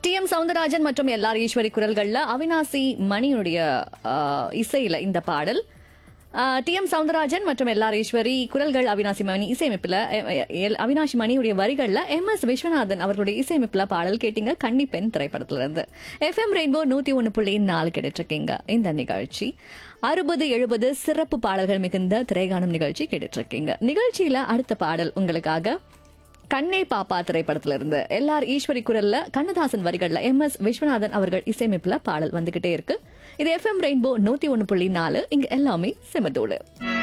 TM. Soundararajan மற்றும் எல்.ஆர். ஈஸ்வரி குரல்கள்ல அவினாசி மணியுடைய இசையில இந்த பாடல். டி.எம். சௌந்தரராஜன் மற்றும் எல்.ஆர். ஈஸ்வரி குரல்கள், அவினாசி மணி இசையமைப்புல, அவினாசி மணியுடைய வரிகள்ல எம்.எஸ். விஸ்வநாதன் அவர்களுடைய இசையமைப்புல பாடல் கேட்டீங்க. கன்னிப்பெண் திரைப்படத்துல இருந்து. எஃப்எம் ரெயின்போ 101.4 கேட்டுட்டு இருக்கீங்க. இந்த நிகழ்ச்சி 60-70 சிறப்பு பாடல்கள் மிகுந்த திரைகாணும் நிகழ்ச்சி கேட்டுட்டு இருக்கீங்க. நிகழ்ச்சியில அடுத்த பாடல் உங்களுக்காக கண்ணே பாப்பா திரைப்படத்துல இருந்து எல்.ஆர். ஈஸ்வரி குரல்ல, கண்ணதாசன் வரிகள்ல எம்.எஸ். விஸ்வநாதன் அவர்கள் இசையமைப்புல பாடல் வந்துகிட்டே இருக்கு. இது எஃப்எம் ரெயின்போ 101.4. இங்க எல்லாமே செமதோடு.